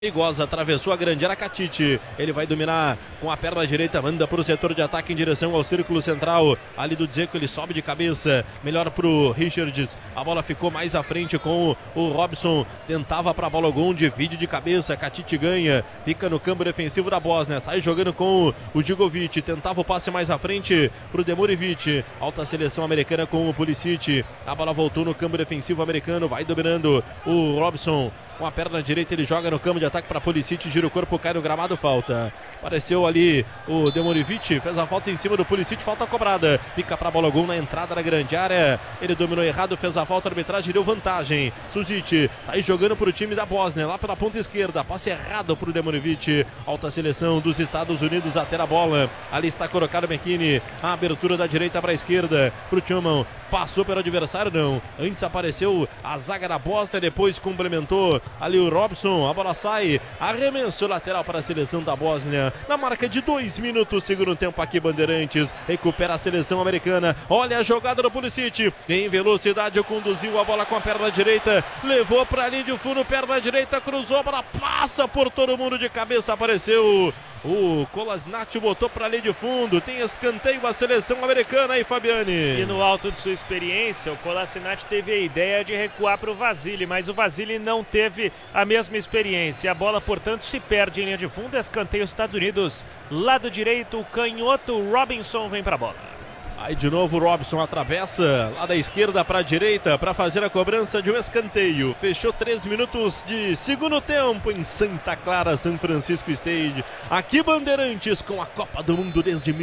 Perigosa, atravessou a grande área, Catite, ele vai dominar com a perna direita, manda para o setor de ataque em direção ao círculo central, ali do Dzeko, ele sobe de cabeça, melhor para o Richards, a bola ficou mais à frente com o Robson, tentava para a bola, Gon divide de cabeça, Catite ganha, fica no campo defensivo da Bósnia, sai jogando com o Djigovic, tentava o passe mais à frente para o Demurivic, alta seleção americana com o Pulisic, a bola voltou no campo defensivo americano, vai dominando o Robson, com a perna direita ele joga no campo de ataque para Pulisic, gira o corpo, cai no gramado, falta. Apareceu ali o Demurivic, fez a falta em cima do Pulisic, falta cobrada. Fica para a bola, Gol na entrada da grande área. Ele dominou errado, fez a falta, a arbitragem deu vantagem. Suzic, aí jogando para o time da Bósnia, lá pela ponta esquerda, passe errado para o Demurivic. Alta seleção dos Estados Unidos até a bola. Ali está colocado o McKinney, a abertura da direita para a esquerda, para o Tchuman. Passou pelo adversário, não. Antes apareceu a zaga da Bósnia, depois complementou ali o Robson. A bola sai, arremessou lateral para a seleção da Bósnia. Na marca de 2 minutos, segundo tempo aqui, Bandeirantes. Recupera a seleção americana. Olha a jogada do Pulisic. Em velocidade, conduziu a bola com a perna direita. Levou para ali de fundo, perna direita, cruzou, a bola passa por todo mundo de cabeça. Apareceu o Kolasinac, botou para ali de fundo. Tem escanteio a seleção americana aí, Fabiani. E no alto de sua experiência, o Kolasinac teve a ideia de recuar para o Vasily, mas o Vasily não teve a mesma experiência. A bola, portanto, se perde em linha de fundo. Escanteio Estados Unidos. Lado direito, o canhoto Robinson vem para a bola. Aí de novo o Robson atravessa lá da esquerda para a direita para fazer a cobrança de um escanteio. Fechou 3 minutos de segundo tempo em Santa Clara, São Francisco State. Aqui Bandeirantes com a Copa do Mundo desde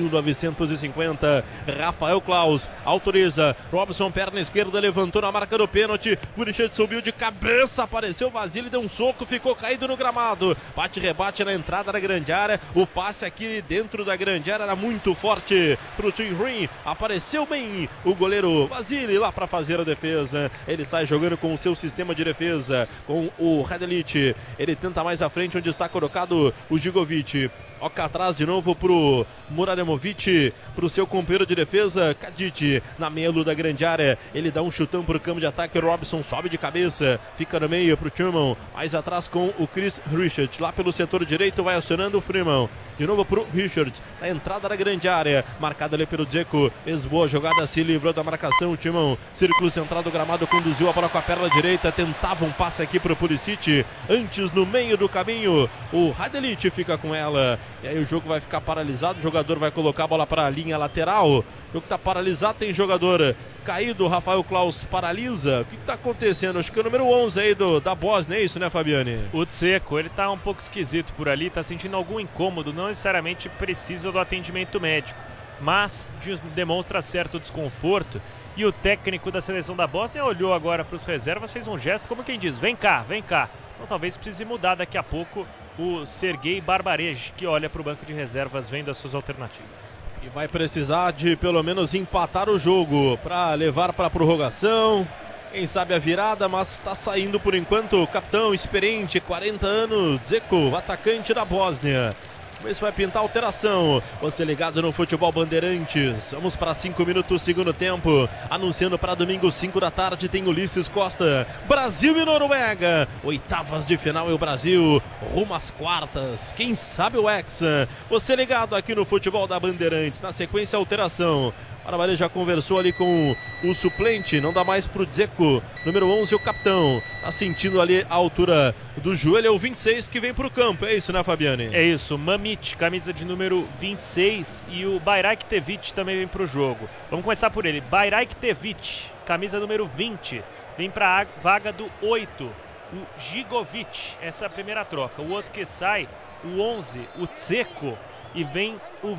1950. Rafael Claus autoriza. Robson, perna esquerda, levantou na marca do pênalti. O Richard subiu de cabeça, apareceu o Vasily, deu um soco, ficou caído no gramado. Bate-rebate na entrada da grande área. O passe aqui dentro da grande área era muito forte para o Tim Green. Apareceu bem o goleiro Vasily lá para fazer a defesa. Ele sai jogando com o seu sistema de defesa, com o Radelic. Ele tenta mais à frente, onde está colocado o Djigovic. Oca atrás de novo pro Muraremovic, pro seu companheiro de defesa, Kadit, na meia da grande área. Ele dá um chutão pro campo de ataque. O Robson sobe de cabeça, fica no meio pro Tchuman. Mais atrás com o Chris Richards. Lá pelo setor direito vai acionando o Freeman. De novo pro Richards, na entrada da grande área. Marcado ali pelo Dzeko. Fez boa jogada, se livrou da marcação. O Tchuman, círculo central do gramado, conduziu a bola com a perna direita. Tentava um passe aqui pro Pulisic. Antes, no meio do caminho, o Radelic fica com ela. E aí o jogo vai ficar paralisado, o jogador vai colocar a bola para a linha lateral. O jogo está paralisado, tem jogador caído, o Rafael Claus paralisa. O que está acontecendo? Acho que é o número 11 aí da Bósnia, é isso, né, Fabiani? O Dzeko, ele tá um pouco esquisito por ali, tá sentindo algum incômodo, não necessariamente precisa do atendimento médico, mas demonstra certo desconforto. E o técnico da seleção da Bósnia olhou agora para os reservas, fez um gesto como quem diz, vem cá, vem cá. Então talvez precise mudar daqui a pouco o Sergei Barbarej, que olha para o banco de reservas vendo as suas alternativas. E vai precisar de pelo menos empatar o jogo para levar para a prorrogação. Quem sabe a virada, mas está saindo por enquanto o capitão experiente, 40 anos, Dzeko, atacante da Bósnia. Vamos ver se vai pintar alteração. Você ligado no Futebol Bandeirantes. Vamos para 5 minutos, segundo tempo. Anunciando para domingo, 5 da tarde, tem Ulisses Costa. Brasil e Noruega. Oitavas de final e o Brasil rumo às quartas. Quem sabe o Hexa. Você ligado aqui no Futebol da Bandeirantes. Na sequência, alteração. Barbarej já conversou ali com o suplente, não dá mais pro Dzeko, número 11, o capitão. Tá sentindo ali a altura do joelho, é o 26 que vem pro campo, é isso, né, Fabiani? É isso, Mamić, camisa de número 26, e o Bayraktevic também vem pro jogo. Vamos começar por ele, Bayraktevic, camisa número 20, vem pra vaga do 8, o Djigovic, essa é a primeira troca. O outro que sai, o 11, o Dzeko, e vem o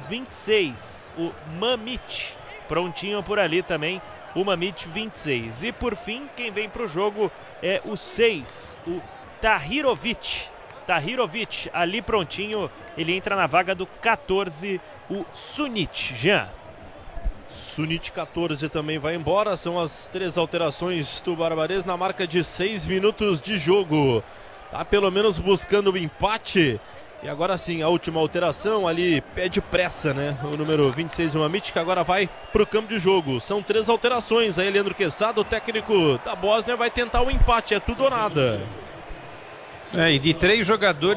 26, o Mamić. Prontinho por ali também, o Mamić 26. E por fim, quem vem para o jogo é o 6, o Tahirovic. Tahirovic, ali prontinho, ele entra na vaga do 14, o Sunic. Jean. Sunic 14 também vai embora, são as 3 alterações do Barbares na marca de 6 minutos de jogo. Tá pelo menos buscando o empate. E agora sim, a última alteração ali pede pressa, né? O número 26, o Mamić, que agora vai para o campo de jogo. São 3 alterações. Aí Leandro Quesada, o técnico da Bósnia, vai tentar o empate. É tudo ou nada. E de 3 jogadores